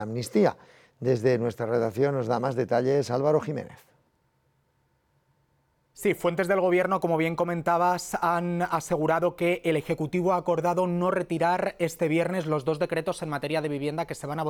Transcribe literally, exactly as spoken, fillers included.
amnistía. Desde nuestra redacción nos da más detalles Álvaro Jiménez. Sí, fuentes del Gobierno, como bien comentabas, han asegurado que el Ejecutivo ha acordado no retirar este viernes los dos decretos en materia de vivienda que se van a votar